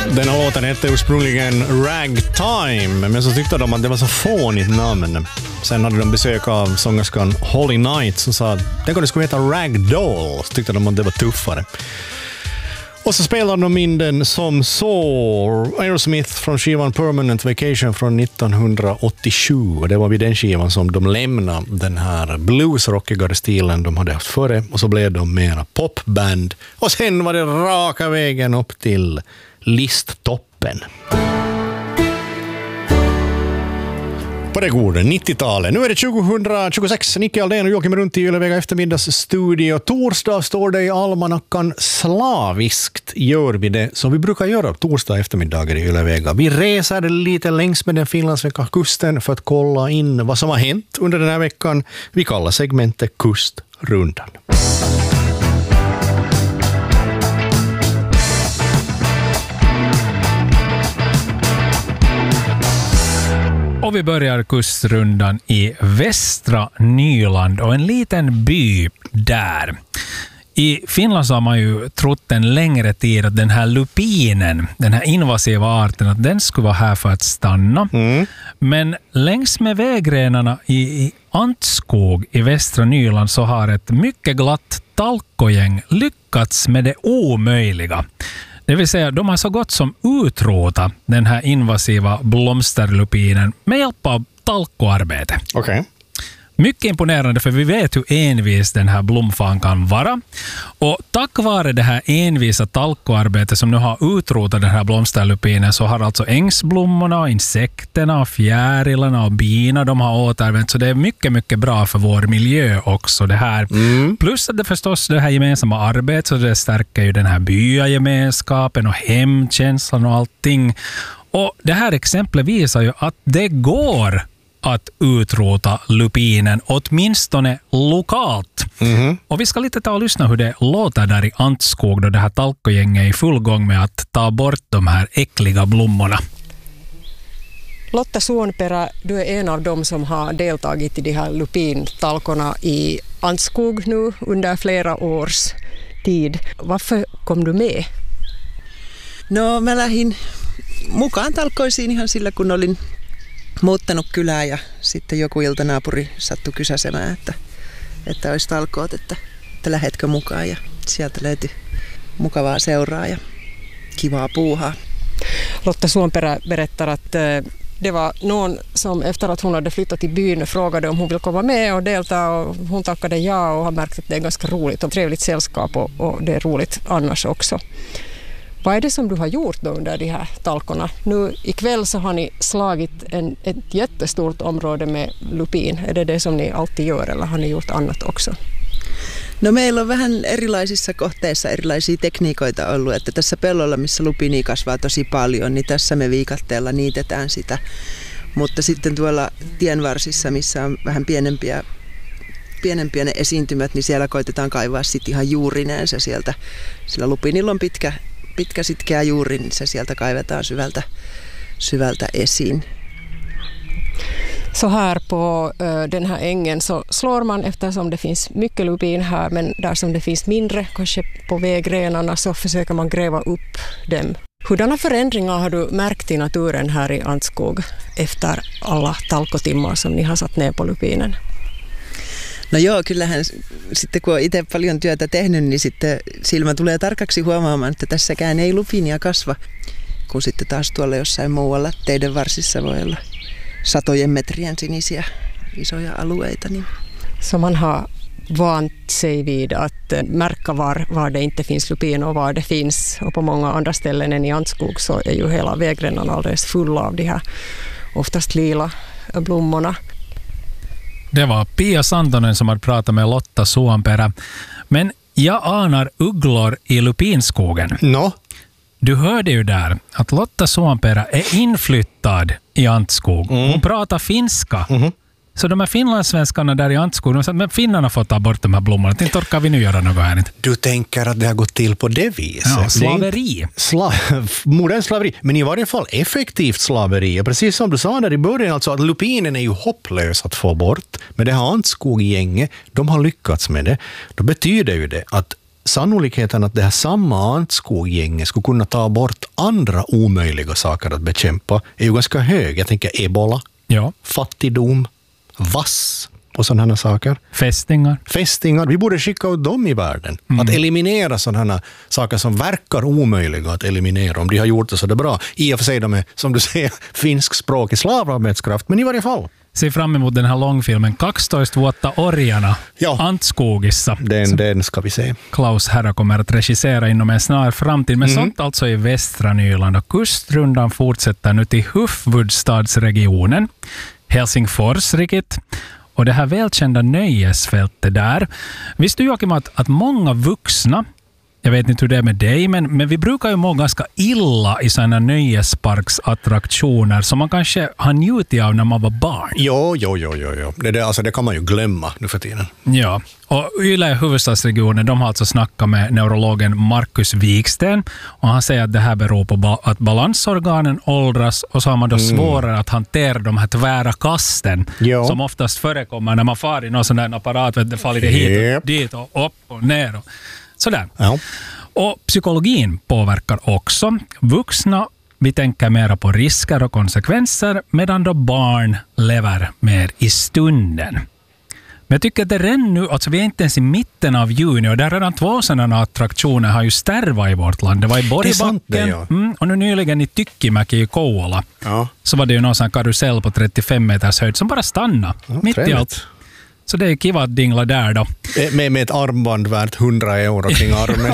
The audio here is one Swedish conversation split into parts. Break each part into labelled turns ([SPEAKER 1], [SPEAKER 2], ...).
[SPEAKER 1] Den här låten hette ursprungligen Ragtime, men så tyckte de att det var så fånigt namn. Sen hade de besök av sångerskan Holly Knight som sa att det skulle heta Ragdoll. Så tyckte de att det var tuffare. Och så spelade de in den som så Aerosmith från skivan Permanent Vacation från 1987. Det var vid den skivan som de lämnade den här bluesrockigare stilen de hade haft före. Och så blev de mera popband. Och sen var det raka vägen upp till listtoppen. På det goda 90-talet. Nu är det 2026. Nicke Aldén och Joakim runt i Ylevega eftermiddagsstudio. Torsdag står det i almanackan. Slaviskt gör vi det som vi brukar göra torsdag eftermiddagar i Ylevega. Vi reser lite längs med den finlandssvenska kusten för att kolla in vad som har hänt under den här veckan. Vi kallar segmentet Kustrundan.
[SPEAKER 2] Och vi börjar kustrundan i västra Nyland och en liten by där. I Finland så har man ju trott en längre tid att den här lupinen, den här invasiva arten, att den skulle vara här för att stanna. Men längs med vägrenarna i Antskog i västra Nyland så har ett mycket glatt talkogäng lyckats med det omöjliga. Det vill säga, de har så gott som utrotat den här invasiva blomsterlupinen med hjälp av talkoarbete.
[SPEAKER 1] Okej.
[SPEAKER 2] Mycket imponerande, för vi vet hur envis den här blomfan kan vara. Och tack vare det här envisa talkoarbetet som nu har utrotat den här blomsterlupinen så har alltså ängsblommorna, insekterna, fjärilarna och bina de har återvänt. Så det är mycket, mycket bra för vår miljö också det här. Plus att det förstås det här gemensamma arbetet, så det stärker ju den här byagemenskapen och hemkänslan och allting. Och det här exemplet visar ju att det går att utrota lupinen, åtminstone lokalt. Och vi ska lite ta och lyssna hur det låter där i Antskog då det här talkogänget är i full gång med att ta bort de här äckliga blommorna.
[SPEAKER 3] Lotta Suonperä, du är en av dem som har deltagit i de här lupintalkorna i Antskog nu under flera års tid. Varför kom du med?
[SPEAKER 4] No, mä lähdin mukaan talkoisiin ihan sillä, kun olin muuttanut kylään ja sitten joku iltanaapuri sattui kysäsemään, että olisi talkoot, että lähdetkö mukaan, ja sieltä löytyi mukavaa seuraa ja kivaa puuhaa.
[SPEAKER 3] Lotta Suonperä berättar att det var någon som efter att hon hade flyttat till byn frågade om hon vill komma med och delta, och hon tackade ja och har märkt att det är ganska roligt och trevligt sällskap och det är roligt annars också. Vad är det som du har gjort då under de här talkorna? Nu ikväll så har ni slagit ett jättestort område med lupin. Är det som ni alltid gör, eller har ni gjort annat också?
[SPEAKER 4] No, meillä on vähän erilaisissa kohteissa erilaisia tekniikoita ollut, että tässä pellolla, missä lupinia kasvaa tosi paljon, niin tässä me viikatteella niitetään sitä. Mutta sitten tuolla tienvarsissa, missä on vähän pienempiä ne esiintymät, niin siellä koitetaan kaivaa sitten ihan juurineensa sieltä. Sillä lupinilla on pitkä sitkeä juuri, niin se sieltä kaivetaan syvältä esiin.
[SPEAKER 3] Så här på den här ängen så slår man, eftersom det finns mycket lupin här, men där som det finns mindre, kanske på vägrenarna, så försöker man gräva upp dem. Hurdana förändringar har du märkt i naturen här i Antskog efter alla talkotimmar som ni har satt ner på lupinen?
[SPEAKER 4] No joo, kyllähän sitten kun on itse paljon työtä tehnyt, niin sitten silmä tulee tarkaksi huomaamaan, että tässäkään ei lupinia kasva, kun sitten taas tuolla jossain muualla teiden varsissa voi olla satojen metrien sinisiä isoja alueita. Niin.
[SPEAKER 3] Så man har vant sig vid att märka var det inte finns lupin och var det finns, och på många andra ställen än i Antskog så är ju hela vägrännan alldeles fulla av de här oftast lila blommorna.
[SPEAKER 2] Det var Pia Santonen som hade pratat med Lotta Suonperä. Men jag anar ugglor i lupinskogen.
[SPEAKER 1] No?
[SPEAKER 2] Du hörde ju där att Lotta Suonperä är inflyttad i Antskog. Hon pratar finska. Så de här finlandssvenskarna där i Antskog, de sa att finnarna får ta bort de här blommorna. Inte orkar vi nu göra något här.
[SPEAKER 1] Du tänker att det har gått till på det viset?
[SPEAKER 2] Ja, slaveri.
[SPEAKER 1] Modern slaveri, men i varje fall effektivt slaveri. Precis som du sa där i början, alltså att lupinen är ju hopplös att få bort. Men det här Antskog-gänget, de har lyckats med det. Då betyder ju det att sannolikheten att det här samma antskoggänget skulle kunna ta bort andra omöjliga saker att bekämpa är ju ganska hög. Jag tänker ebola, fattigdom, vass och sådana här saker. Fästingar. Vi borde skicka ut dem i världen. Att eliminera sådana här saker som verkar omöjliga att eliminera om de har gjort det så det bra. I och för sig de är, som du säger, finskspråkig slavarbetskraft, men i varje fall.
[SPEAKER 2] Se fram emot den här långfilmen 12 vuotta orjana Antskogissa.
[SPEAKER 1] Den ska vi se.
[SPEAKER 2] Klaus Herra kommer att regissera inom en snar framtid. Men sånt alltså i västra Nyland. Och kustrundan fortsätter nu till huvudstadsregionen. Helsingforsriket. Och det här välkända nöjesfältet där. Visste du, Joakim, att många vuxna, jag vet inte hur det är med dig, men vi brukar ju må ganska illa i sådana nöjesparksattraktioner som man kanske har njutit av när man var barn.
[SPEAKER 1] Jo. Det kan man ju glömma nu för tiden.
[SPEAKER 2] Ja, och Yle huvudstadsregionen, de har alltså snackat med neurologen Markus Wiksten och han säger att det här beror på att balansorganen åldras och så har man då svårare att hantera de här tvära kasten som oftast förekommer när man far i någon sån där apparat, det faller det hit och dit och upp och ner och sådär. Ja. Och psykologin påverkar också. Vuxna, vi tänker mera på risker och konsekvenser medan då barn lever mer i stunden. Men jag tycker att det redan nu, alltså vi är inte ens i mitten av juni och där redan 2 sådana attraktioner har ju stärvat i vårt land. Det var i Borgbacken och nu nyligen i Tykkimäki i Kouvola. Ja. Så var det ju någon sån karusell på 35 meters höjd som bara stannade mitt i allt. Så det är kiva att dingla där då.
[SPEAKER 1] Med ett armband värt 100 euro kring armen.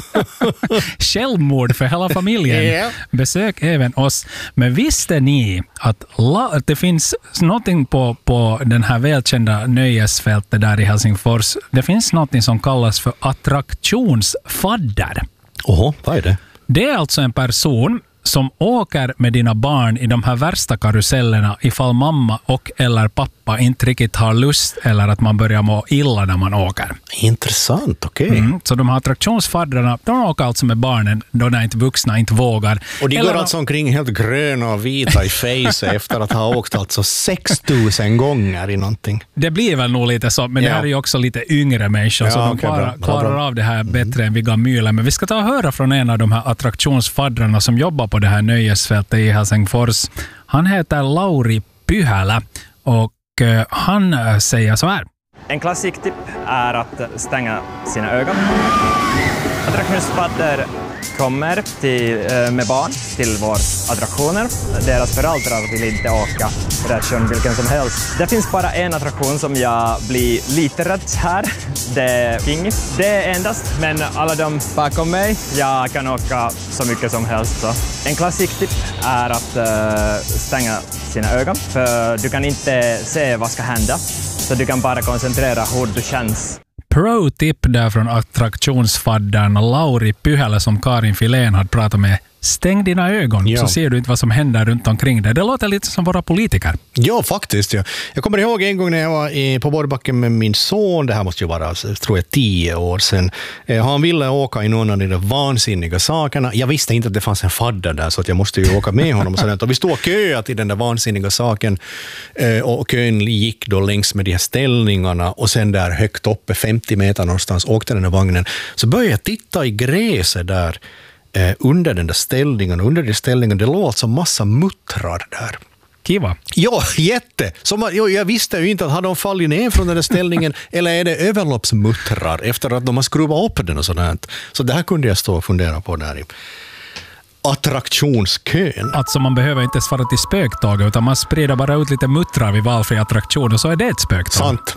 [SPEAKER 2] Självmord för hela familjen. Besök även oss. Men visste ni att det finns någonting på den här välkända nöjesfältet där i Helsingfors. Det finns någonting som kallas för attraktionsfadder.
[SPEAKER 1] Vad är det?
[SPEAKER 2] Det är alltså en person som åker med dina barn i de här värsta karusellerna ifall mamma och eller pappa inte riktigt har lust eller att man börjar må illa när man åker.
[SPEAKER 1] Intressant, okej.
[SPEAKER 2] Så de här attraktionsfaddrarna, de åker alltså med barnen då när inte vuxna inte vågar.
[SPEAKER 1] Och de går alltså omkring helt gröna och vita i face efter att ha åkt alltså 6000 gånger i någonting.
[SPEAKER 2] Det blir väl nog lite så, men det här är ju också lite yngre människor så de klarar av det här bättre än vi gamla. Men vi ska ta och höra från en av de här attraktionsfaddrarna som jobbar på det här nöjesfältet i Helsingfors. Han heter Lauri Pyhälä och han säger så här.
[SPEAKER 5] En klassiktipp är att stänga sina ögon. Attraktionsfadder kommer med barn till våra attraktioner. Deras föräldrar vill inte åka attraktion vilken som helst. Det finns bara en attraktion som jag blir lite rädd här. Det är Kingi. Det är endast, men alla de bakom mig, jag kan åka så mycket som helst. Så. En klassiktipp är att stänga sina ögon. För du kan inte se vad ska hända. Så du kan bara koncentrera hur du känns.
[SPEAKER 2] Pro-tip där från attraktionsfaddern Lauri Pyhälä som Karin Filén hade pratat med. Stäng dina ögon så ser du inte vad som händer runt omkring dig. Det låter lite som våra politiker.
[SPEAKER 1] Ja, faktiskt. Ja. Jag kommer ihåg en gång när jag var på Borgbacken med min son. Det här måste ju vara, tror jag, 10 år sedan. Han ville åka i någon av de där vansinniga sakerna. Jag visste inte att det fanns en fadder där så att jag måste ju åka med honom. Och vi stod och köade till den där vansinniga saken. Och kön gick då längs med de här ställningarna. Och sen där högt uppe, 50 meter någonstans, åkte den där vagnen. Så började jag titta i gräset där. Under den där ställningen, det låg alltså massa muttrar där.
[SPEAKER 2] Kiva.
[SPEAKER 1] Ja, jätte. Jag visste ju inte att hade de fallit ner från den där ställningen eller är det överloppsmuttrar efter att de har skruvat upp den och sådant. Så det här kunde jag stå och fundera på där i attraktionskön.
[SPEAKER 2] Alltså man behöver inte svara till spöktåg utan man sprider bara ut lite muttrar vid valfri attraktion och så är det ett spöktåg.
[SPEAKER 1] Sant.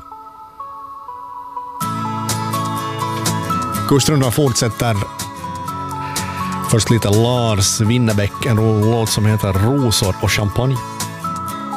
[SPEAKER 1] Kustrundan fortsätter. Först lite Lars Winnerbäck, en låt som heter Rosor och champagne.